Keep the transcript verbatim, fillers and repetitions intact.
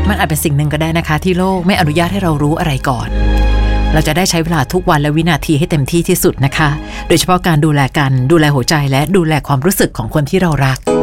มันอาจเป็นสิ่งหนึ่งก็ได้นะคะที่โลกไม่อนุญาตให้เรารู้อะไรก่อนเราจะได้ใช้เวลาทุกวันและวินาทีให้เต็มที่ที่สุดนะคะโดยเฉพาะการดูแลกันดูแลหัวใจและดูแลความรู้สึกของคนที่เรารัก